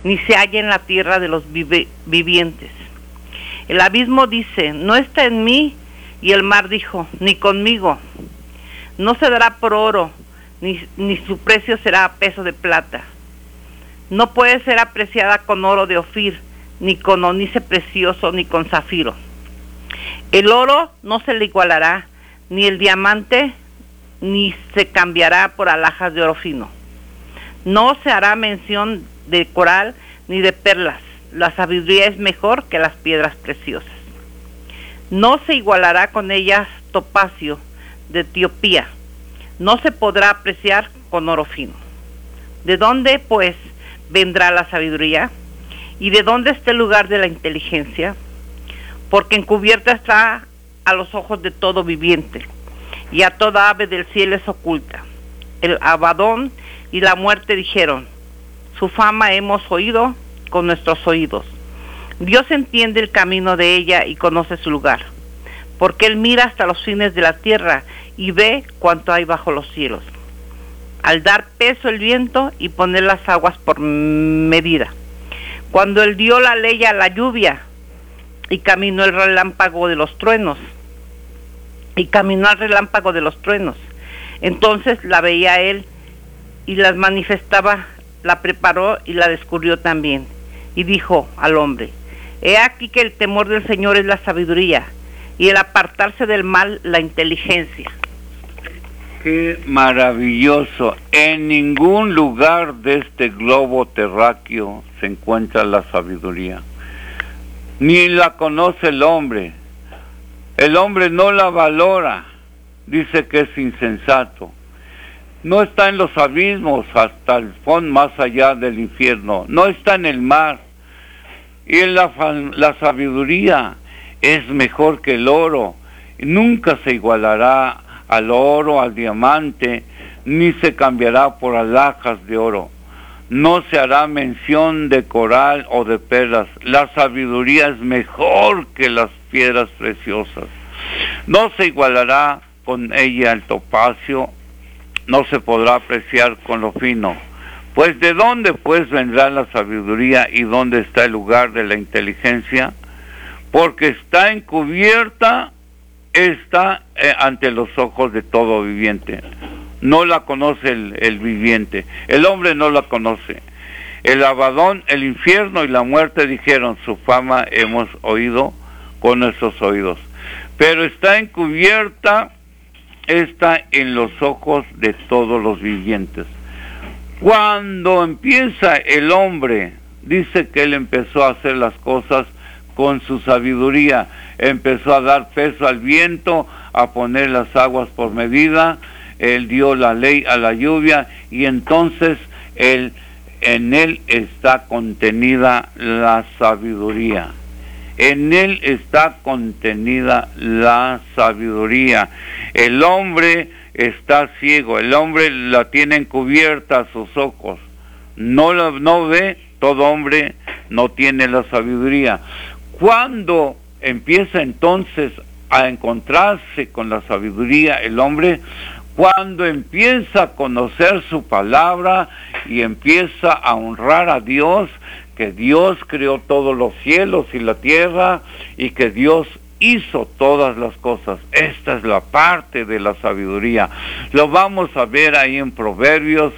ni se halla en la tierra de los vivientes. El abismo dice, no está en mí, y el mar dijo, ni conmigo. No se dará por oro, ni su precio será a peso de plata. No puede ser apreciada con oro de Ofir, ni con ónice precioso, ni con zafiro. El oro no se le igualará, ni el diamante, ni se cambiará por alhajas de oro fino. No se hará mención de coral ni de perlas. La sabiduría es mejor que las piedras preciosas. No se igualará con ellas topacio de Etiopía. No se podrá apreciar con oro fino. ¿De dónde, pues, vendrá la sabiduría? ¿Y de dónde está el lugar de la inteligencia? Porque encubierta está a los ojos de todo viviente, y a toda ave del cielo es oculta. El Abadón y la muerte dijeron, su fama hemos oído con nuestros oídos. Dios entiende el camino de ella y conoce su lugar, porque Él mira hasta los fines de la tierra y ve cuánto hay bajo los cielos. Al dar peso el viento y poner las aguas por medida. Cuando Él dio la ley a la lluvia y caminó el relámpago de los truenos. Entonces la veía Él y las manifestaba, la preparó y la descubrió también. Y dijo al hombre, he aquí que el temor del Señor es la sabiduría, y el apartarse del mal la inteligencia. Qué maravilloso. En ningún lugar de este globo terráqueo se encuentra la sabiduría. Ni la conoce el hombre. El hombre no la valora. Dice que es insensato. No está en los abismos hasta el fondo más allá del infierno. No está en el mar. Y la sabiduría es mejor que el oro. Nunca se igualará al oro, al diamante, ni se cambiará por alhajas de oro. No se hará mención de coral o de perlas. La sabiduría es mejor que las piedras preciosas. No se igualará con ella el topacio, no se podrá apreciar con lo fino. Pues ¿de dónde pues vendrá la sabiduría y dónde está el lugar de la inteligencia? Porque está encubierta, está ante los ojos de todo viviente. No la conoce el viviente, el hombre no la conoce. El Abadón, el infierno y la muerte dijeron, su fama hemos oído con nuestros oídos. Pero está encubierta, está en los ojos de todos los vivientes. Cuando empieza el hombre, dice que él empezó a hacer las cosas con su sabiduría, empezó a dar peso al viento, a poner las aguas por medida, él dio la ley a la lluvia, y entonces en él está contenida la sabiduría. En él está contenida la sabiduría. El hombre está ciego, el hombre la tiene encubierta a sus ojos, no ve. Todo hombre no tiene la sabiduría. Cuando empieza entonces a encontrarse con la sabiduría el hombre, cuando empieza a conocer su palabra y empieza a honrar a Dios, que Dios creó todos los cielos y la tierra, y que Dios hizo todas las cosas. Esta es la parte de la sabiduría. Lo vamos a ver ahí en Proverbios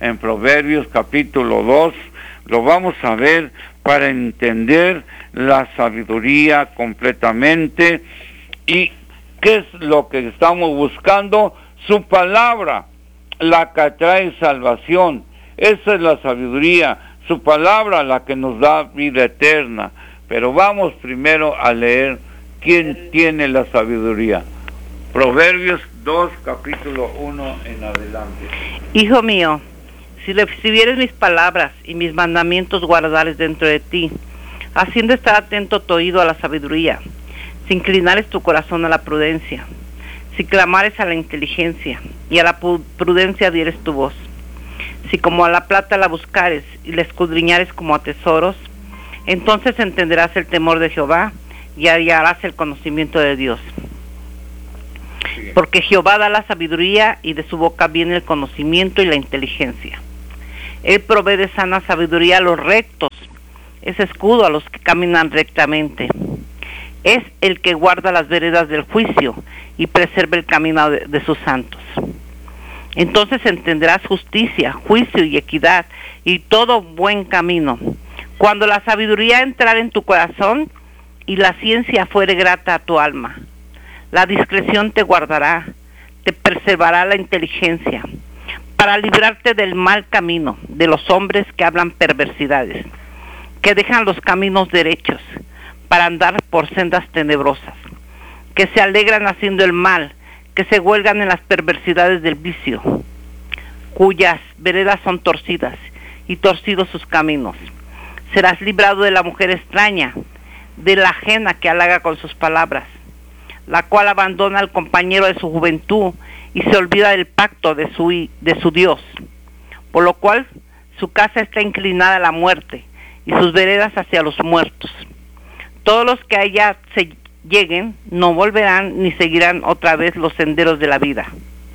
capítulo 2, lo vamos a ver para entender la sabiduría completamente. ¿Y qué es lo que estamos buscando? Su palabra, la que trae salvación. Esa es la sabiduría, su palabra, la que nos da vida eterna. Pero vamos primero a leer quién tiene la sabiduría. Proverbios 2, capítulo 1 en adelante. Hijo mío, si recibieres mis palabras y mis mandamientos guardares dentro de ti, haciendo estar atento tu oído a la sabiduría, si inclinares tu corazón a la prudencia, si clamares a la inteligencia y a la prudencia dieres tu voz, si como a la plata la buscares y la escudriñares como a tesoros, entonces entenderás el temor de Jehová y hallarás el conocimiento de Dios. Porque Jehová da la sabiduría y de su boca viene el conocimiento y la inteligencia. Él provee de sana sabiduría a los rectos es escudo a los que caminan rectamente. Es el que guarda las veredas del juicio y preserva el camino de sus santos. Entonces entenderás justicia, juicio y equidad y todo buen camino. Cuando la sabiduría entrare en tu corazón y la ciencia fuere grata a tu alma, la discreción te guardará, te preservará la inteligencia, para librarte del mal camino, de los hombres que hablan perversidades, que dejan los caminos derechos, para andar por sendas tenebrosas, que se alegran haciendo el mal, que se huelgan en las perversidades del vicio, cuyas veredas son torcidas, y torcidos sus caminos. Serás librado de la mujer extraña, de la ajena que halaga con sus palabras, la cual abandona al compañero de su juventud y se olvida del pacto de su Dios, por lo cual su casa está inclinada a la muerte y sus veredas hacia los muertos. Todos los que allá se lleguen no volverán ni seguirán otra vez los senderos de la vida.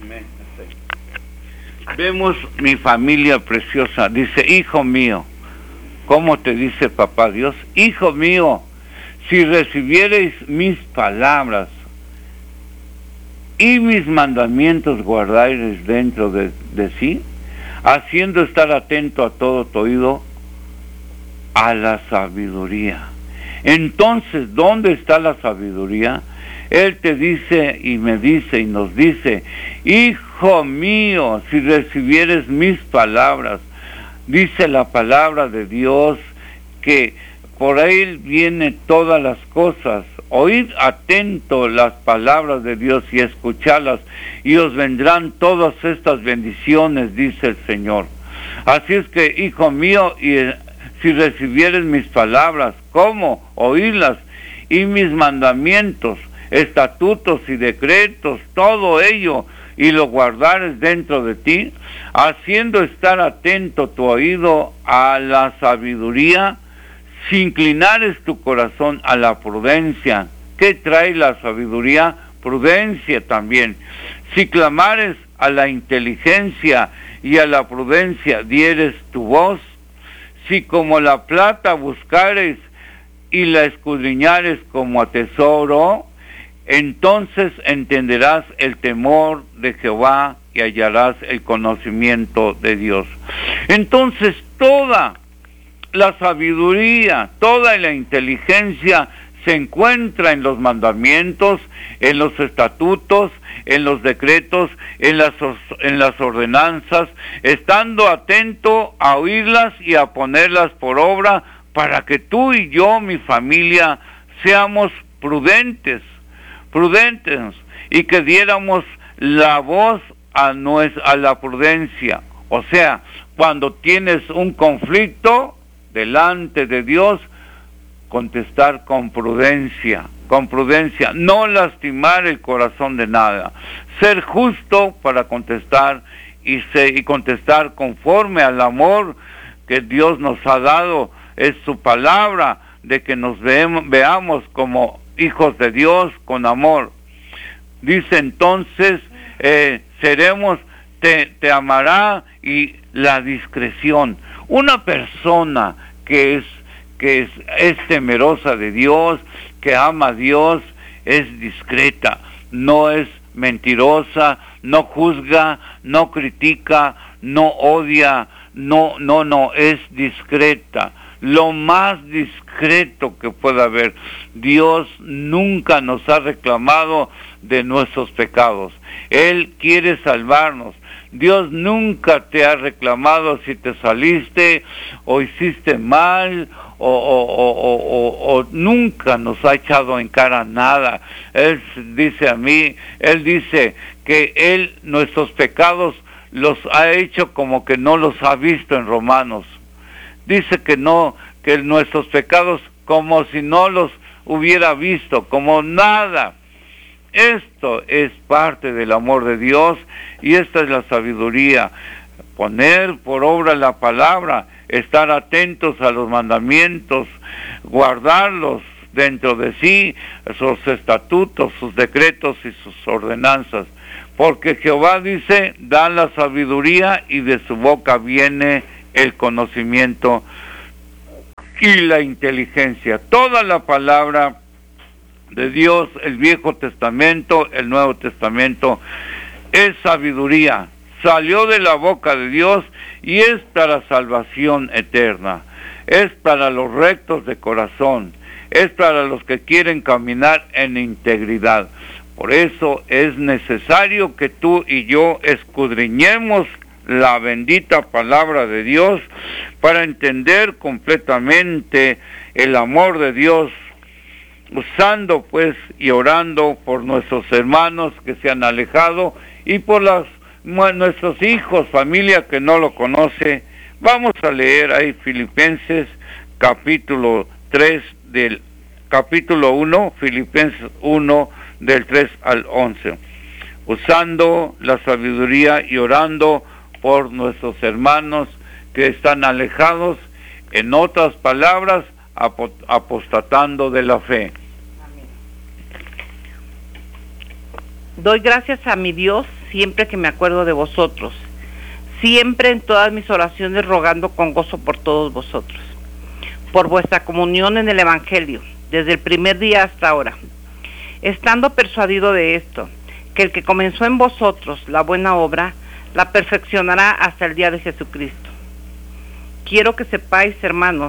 Vemos mi familia preciosa, dice, hijo mío, ¿cómo te dice papá Dios? Hijo mío, si recibiereis mis palabras y mis mandamientos guardareis dentro de sí, haciendo estar atento a todo tu oído, a la sabiduría. Entonces, ¿dónde está la sabiduría? Él te dice y me dice y nos dice, hijo mío, si recibieres mis palabras, dice la palabra de Dios que por él vienen todas las cosas. Oíd atento las palabras de Dios y escucharlas, y os vendrán todas estas bendiciones, dice el Señor. Así es que, hijo mío, si recibieres mis palabras, ¿cómo? Oírlas, y mis mandamientos, estatutos y decretos, todo ello, y lo guardares dentro de ti, haciendo estar atento tu oído a la sabiduría, si inclinares tu corazón a la prudencia. ¿Qué trae la sabiduría? Prudencia también. Si clamares a la inteligencia y a la prudencia dieres tu voz, si como la plata buscares y la escudriñares como a tesoro, entonces entenderás el temor de Jehová y hallarás el conocimiento de Dios. Entonces toda la sabiduría, toda la inteligencia se encuentra en los mandamientos, en los estatutos, en los decretos, en las ordenanzas, estando atento a oírlas y a ponerlas por obra, para que tú y yo, mi familia, seamos prudentes, y que diéramos la voz a la prudencia. O sea, cuando tienes un conflicto delante de Dios, contestar con prudencia, no lastimar el corazón de nada, ser justo para contestar y contestar conforme al amor que Dios nos ha dado. Es su palabra de que nos veamos como hijos de Dios con amor. Dice entonces, te amará, y la discreción. Una persona que es temerosa de Dios, que ama a Dios, es discreta, no es mentirosa, no juzga, no critica, no odia, no, es discreta, lo más discreto que pueda haber. Dios nunca nos ha reclamado de nuestros pecados, Él quiere salvarnos. Dios nunca te ha reclamado si te saliste o hiciste mal, o nunca nos ha echado en cara nada. Él dice que nuestros pecados los ha hecho como que no los ha visto en Romanos. Dice que nuestros pecados como si no los hubiera visto, como nada. Esto es parte del amor de Dios, y esta es la sabiduría. Poner por obra la palabra, estar atentos a los mandamientos, guardarlos dentro de sí, sus estatutos, sus decretos y sus ordenanzas. Porque Jehová dice, da la sabiduría y de su boca viene el conocimiento. y la inteligencia. Toda la palabra de Dios, el Viejo Testamento, el Nuevo Testamento, es sabiduría. Salió de la boca de Dios y es para salvación eterna. Es para los rectos de corazón. Es para los que quieren caminar en integridad. Por eso es necesario que tú y yo escudriñemos la bendita palabra de Dios para entender completamente el amor de Dios, usando pues y orando por nuestros hermanos que se han alejado y por nuestros hijos, familia que no lo conoce. Vamos a leer ahí Filipenses capítulo 1, Filipenses 1 del 3 al 11, usando la sabiduría y orando por nuestros hermanos que están alejados, en otras palabras, apostatando de la fe. Amén. Doy gracias a mi Dios siempre que me acuerdo de vosotros, siempre en todas mis oraciones rogando con gozo por todos vosotros, por vuestra comunión en el Evangelio, desde el primer día hasta ahora, estando persuadido de esto, que el que comenzó en vosotros la buena obra, la perfeccionará hasta el día de Jesucristo. Quiero que sepáis, hermanos,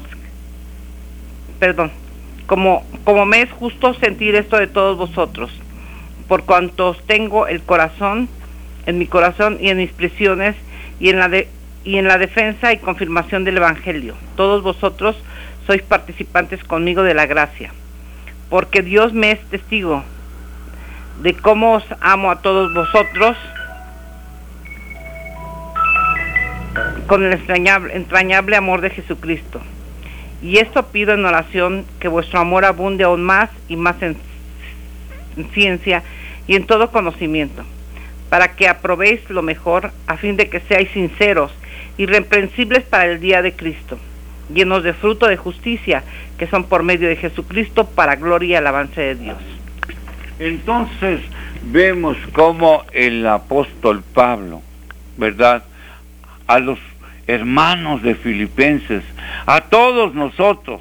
como me es justo sentir esto de todos vosotros, por cuanto os tengo en mi corazón y en mis prisiones, y en la defensa y confirmación del Evangelio. Todos vosotros sois participantes conmigo de la gracia, porque Dios me es testigo de cómo os amo a todos vosotros con el entrañable amor de Jesucristo. Y esto pido en oración, que vuestro amor abunde aún más y más en ciencia y en todo conocimiento, para que aprobéis lo mejor, a fin de que seáis sinceros, irreprensibles para el día de Cristo, llenos de fruto de justicia, que son por medio de Jesucristo, para gloria y alabanza de Dios. Entonces vemos cómo el apóstol Pablo, ¿verdad?, a los hermanos de Filipenses, a todos nosotros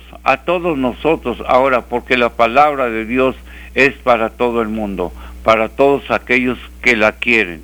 ahora, porque la palabra de Dios es para todo el mundo, para todos aquellos que la quieren.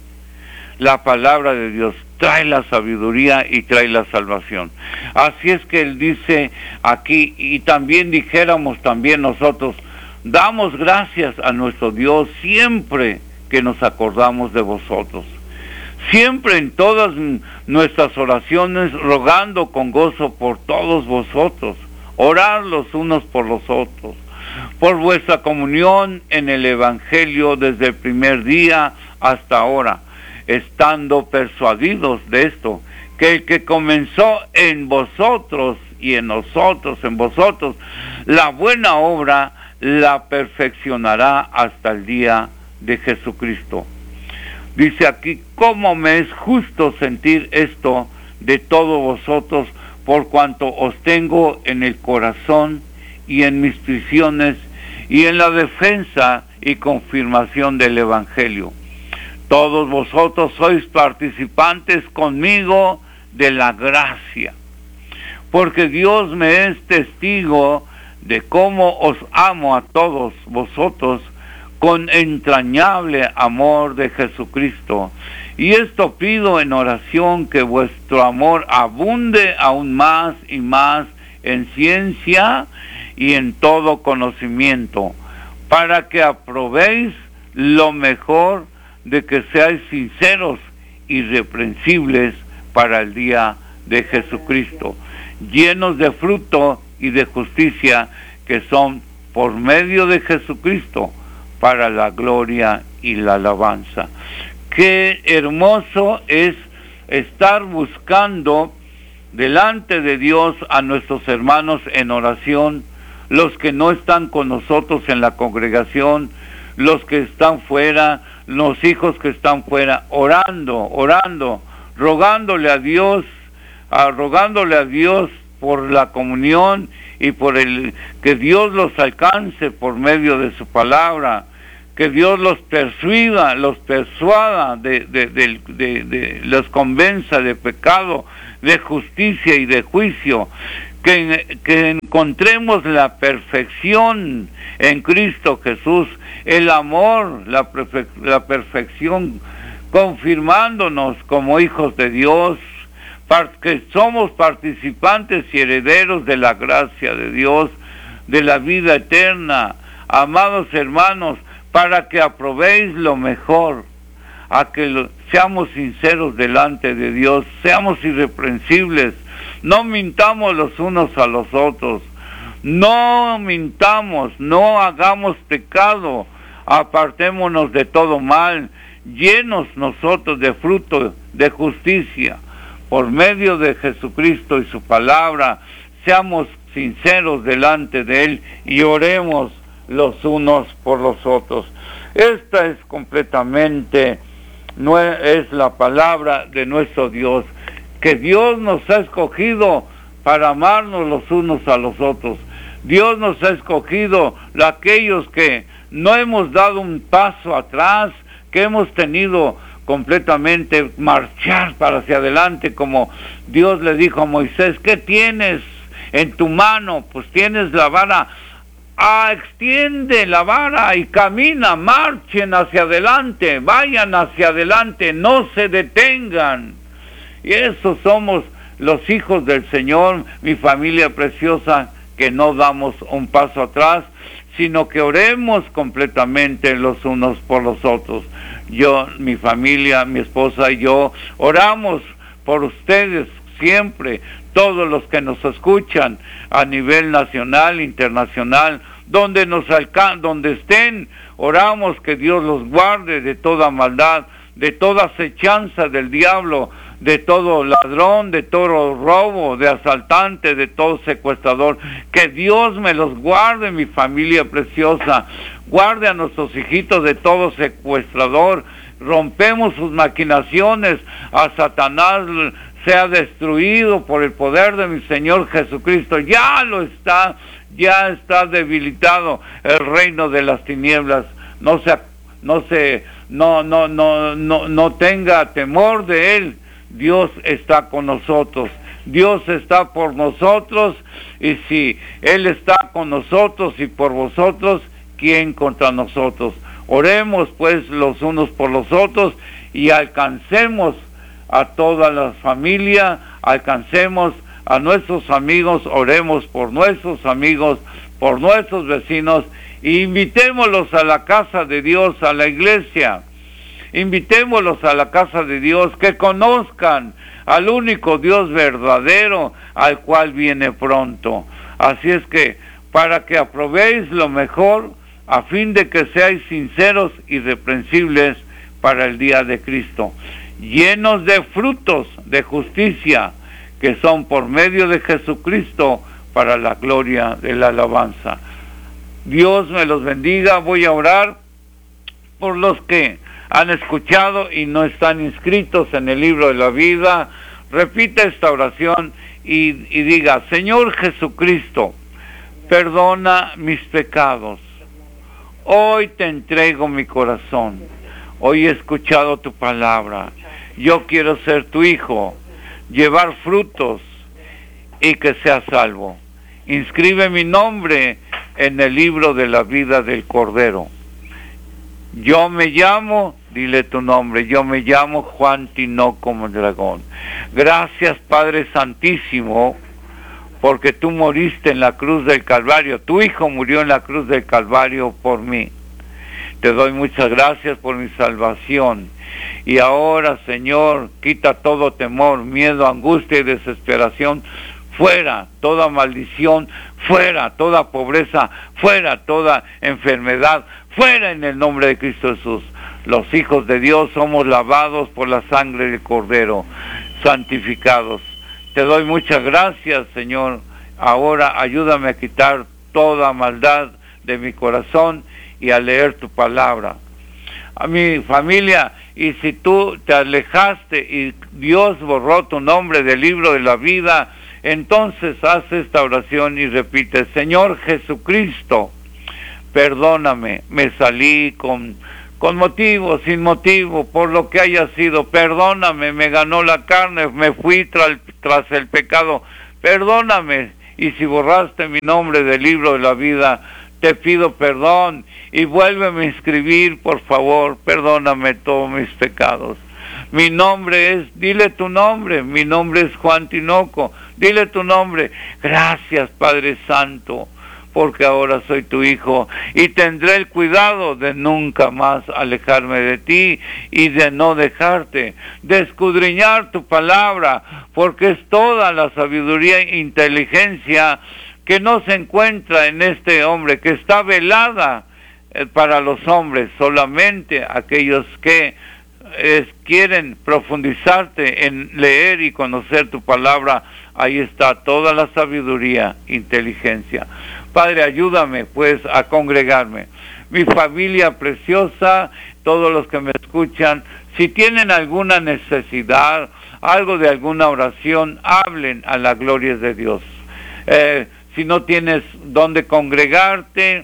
La palabra de Dios trae la sabiduría y trae la salvación. Así es que él dice aquí, y también dijéramos también nosotros, damos gracias a nuestro Dios siempre que nos acordamos de vosotros. Siempre en todas nuestras oraciones, rogando con gozo por todos vosotros, orar los unos por los otros, por vuestra comunión en el Evangelio desde el primer día hasta ahora, estando persuadidos de esto, que el que comenzó en vosotros y en nosotros, en vosotros, la buena obra la perfeccionará hasta el día de Jesucristo. Dice aquí, cómo me es justo sentir esto de todos vosotros, por cuanto os tengo en el corazón y en mis prisiones y en la defensa y confirmación del Evangelio. Todos vosotros sois participantes conmigo de la gracia, porque Dios me es testigo de cómo os amo a todos vosotros con entrañable amor de Jesucristo. Y esto pido en oración, que vuestro amor abunde aún más y más en ciencia y en todo conocimiento, para que aprobéis lo mejor, de que seáis sinceros, irreprensibles para el día de Jesucristo, llenos de fruto y de justicia, que son por medio de Jesucristo, para la gloria y la alabanza. Qué hermoso es estar buscando delante de Dios a nuestros hermanos en oración, los que no están con nosotros en la congregación, los que están fuera, los hijos que están fuera, orando, rogándole a Dios por la comunión y por que Dios los alcance por medio de su palabra, que Dios los persuada, los convenza de pecado, de justicia y de juicio, que encontremos la perfección en Cristo Jesús, el amor, la perfección, confirmándonos como hijos de Dios, que somos participantes y herederos de la gracia de Dios, de la vida eterna. Amados hermanos, para que aprobéis lo mejor, a que seamos sinceros delante de Dios, seamos irreprensibles, no mintamos los unos a los otros, no mintamos, no hagamos pecado, apartémonos de todo mal, llenos nosotros de fruto de justicia, por medio de Jesucristo y su palabra. Seamos sinceros delante de Él y oremos los unos por los otros. Esta es completamente, no es la palabra de nuestro Dios, que Dios nos ha escogido para amarnos los unos a los otros. Dios nos ha escogido, aquellos que no hemos dado un paso atrás, que hemos tenido completamente marchar para hacia adelante, como Dios le dijo a Moisés: ¿qué tienes en tu mano? Pues tienes la vara. Extiende la vara y camina, marchen hacia adelante, vayan hacia adelante, no se detengan. Y esos somos los hijos del Señor, mi familia preciosa, que no damos un paso atrás, sino que oremos completamente los unos por los otros. Yo, mi familia, mi esposa y yo, oramos por ustedes siempre, todos los que nos escuchan a nivel nacional, internacional, donde estén, oramos que Dios los guarde de toda maldad, de toda acechanza del diablo, de todo ladrón, de todo robo, de asaltante, de todo secuestrador. Que Dios me los guarde, mi familia preciosa. Guarde a nuestros hijitos de todo secuestrador. Rompemos sus maquinaciones. A Satanás sea destruido por el poder de mi Señor Jesucristo. Ya está debilitado el reino de las tinieblas. No tenga temor de él. Dios está con nosotros, Dios está por nosotros, y si Él está con nosotros y por vosotros, ¿quién contra nosotros? Oremos pues los unos por los otros y alcancemos a toda la familia, alcancemos a nuestros amigos, oremos por nuestros amigos, por nuestros vecinos, e invitémoslos a la casa de Dios, a la iglesia. Invitémoslos a la casa de Dios, que conozcan al único Dios verdadero, al cual viene pronto. Así es que, para que aprobéis lo mejor, a fin de que seáis sinceros y irreprensibles para el día de Cristo, llenos de frutos de justicia, que son por medio de Jesucristo, para la gloria de la alabanza. Dios me los bendiga. Voy a orar por los que han escuchado y no están inscritos en el libro de la vida. Repita esta oración y diga: Señor Jesucristo, perdona mis pecados. Hoy te entrego mi corazón. Hoy he escuchado tu palabra. Yo quiero ser tu hijo, llevar frutos y que sea salvo. Inscribe mi nombre en el libro de la vida del Cordero. Yo me llamo, dile tu nombre, yo me llamo Juan Tinoco Mondragón. Gracias, Padre Santísimo, porque tú moriste en la cruz del Calvario. Tu Hijo murió en la cruz del Calvario por mí. Te doy muchas gracias por mi salvación. Y ahora, Señor, quita todo temor, miedo, angustia y desesperación. Fuera toda maldición, fuera toda pobreza, fuera toda enfermedad, fuera en el nombre de Cristo Jesús. Los hijos de Dios somos lavados por la sangre del Cordero, santificados. Te doy muchas gracias, Señor. Ahora ayúdame a quitar toda maldad de mi corazón y a leer tu palabra. A mi familia, y si tú te alejaste y Dios borró tu nombre del libro de la vida, entonces haz esta oración y repite: Señor Jesucristo, perdóname, me salí con motivo, sin motivo, por lo que haya sido. Perdóname, me ganó la carne, me fui tras el pecado. Perdóname y si borraste mi nombre del libro de la vida, te pido perdón y vuélveme a inscribir, por favor, perdóname todos mis pecados. Mi nombre es, dile tu nombre, mi nombre es Juan Tinoco, dile tu nombre. Gracias, Padre Santo, porque ahora soy tu hijo y tendré el cuidado de nunca más alejarme de ti y de no dejarte, de escudriñar tu palabra, porque es toda la sabiduría e inteligencia que no se encuentra en este hombre, que está velada para los hombres, solamente aquellos que quieren profundizarte en leer y conocer tu palabra. Ahí está toda la sabiduría, inteligencia. Padre, ayúdame pues a congregarme. Mi familia preciosa, todos los que me escuchan, si tienen alguna necesidad, algo de alguna oración, hablen a la gloria de Dios. Si no tienes dónde congregarte,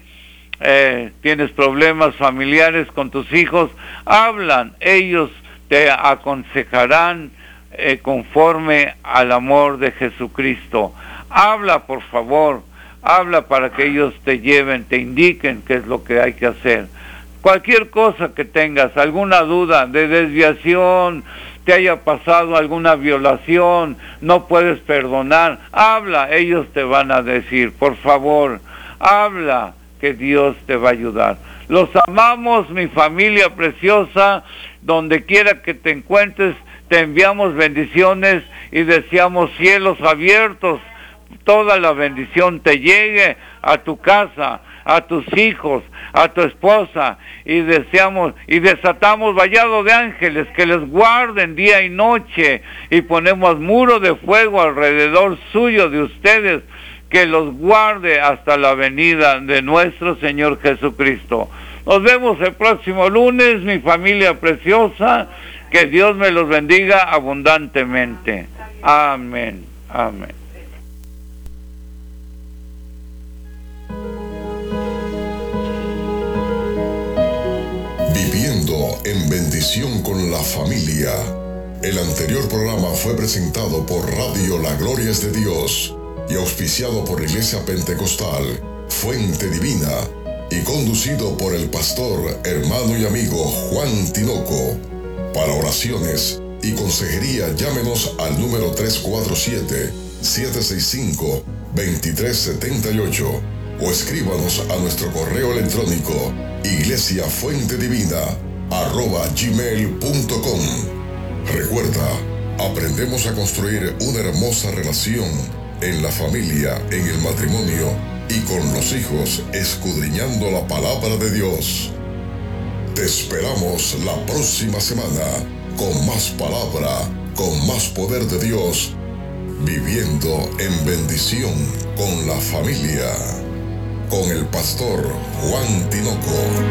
tienes problemas familiares con tus hijos, hablan, ellos te aconsejarán conforme al amor de Jesucristo. Habla, por favor, habla para que ellos te lleven, te indiquen qué es lo que hay que hacer. Cualquier cosa que tengas, alguna duda de desviación, te haya pasado alguna violación, no puedes perdonar, habla, ellos te van a decir, por favor, habla, que Dios te va a ayudar. Los amamos, mi familia preciosa, donde quiera que te encuentres, te enviamos bendiciones y deseamos cielos abiertos, toda la bendición te llegue a tu casa, a tus hijos, a tu esposa, y deseamos y desatamos vallado de ángeles que les guarden día y noche, y ponemos muro de fuego alrededor suyo de ustedes, que los guarde hasta la venida de nuestro Señor Jesucristo. Nos vemos el próximo lunes, mi familia preciosa, que Dios me los bendiga abundantemente. Amén, amén. Viviendo en bendición con la familia. El anterior programa fue presentado por Radio La Gloria es de Dios y auspiciado por la Iglesia Pentecostal Fuente Divina y conducido por el pastor, hermano y amigo Juan Tinoco. Para oraciones y consejería, llámenos al número 347-765-2378 o escríbanos a nuestro correo electrónico iglesiafuentedivina@gmail.com. Recuerda, aprendemos a construir una hermosa relación en la familia, en el matrimonio y con los hijos, escudriñando la palabra de Dios. Te esperamos la próxima semana con más palabra, con más poder de Dios, viviendo en bendición con la familia, con el pastor Juan Tinoco.